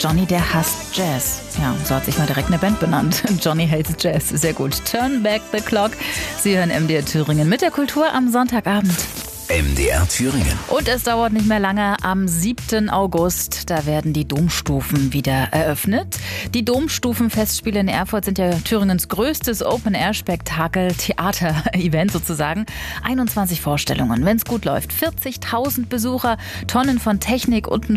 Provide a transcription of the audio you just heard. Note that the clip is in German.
Johnny, der hasst Jazz. Ja, so hat sich mal direkt eine Band benannt. Johnny Hates Jazz. Sehr gut. Turn back the clock. Sie hören MDR Thüringen mit der Kultur am Sonntagabend. MDR Thüringen. Und es dauert nicht mehr lange. Am 7. August, da werden die Domstufen wieder eröffnet. Die Domstufenfestspiele in Erfurt sind ja Thüringens größtes Open-Air-Spektakel, Theater-Event sozusagen. 21 Vorstellungen, wenn es gut läuft. 40.000 Besucher, Tonnen von Technik und ein